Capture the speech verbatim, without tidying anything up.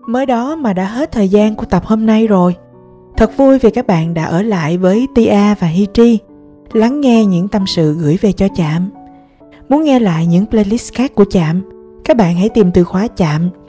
Mới đó mà đã hết thời gian của tập hôm nay rồi. Thật vui vì các bạn đã ở lại với Tia và Hi Tri, lắng nghe những tâm sự gửi về cho Chạm. Muốn nghe lại những playlist khác của Chạm, các bạn hãy tìm từ khóa Chạm